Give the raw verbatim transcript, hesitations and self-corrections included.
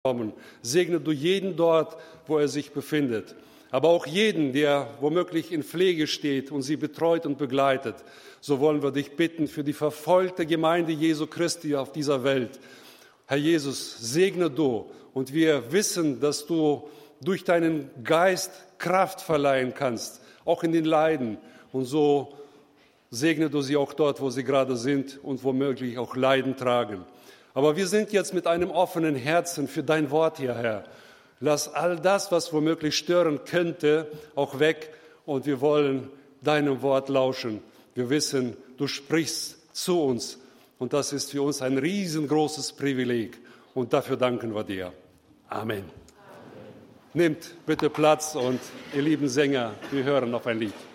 kommen. Segne du jeden dort, wo er sich befindet. Aber auch jeden, der womöglich in Pflege steht und sie betreut und begleitet. So wollen wir dich bitten für die verfolgte Gemeinde Jesu Christi auf dieser Welt. Herr Jesus, segne du. Und wir wissen, dass du durch deinen Geist Kraft verleihen kannst, auch in den Leiden. Und so segne du sie auch dort, wo sie gerade sind und womöglich auch Leiden tragen. Aber wir sind jetzt mit einem offenen Herzen für dein Wort hier, Herr. Lass all das, was womöglich stören könnte, auch weg. Und wir wollen deinem Wort lauschen. Wir wissen, du sprichst zu uns. Und das ist für uns ein riesengroßes Privileg. Und dafür danken wir dir. Amen. Amen. Nehmt bitte Platz und ihr lieben Sänger, wir hören auf ein Lied.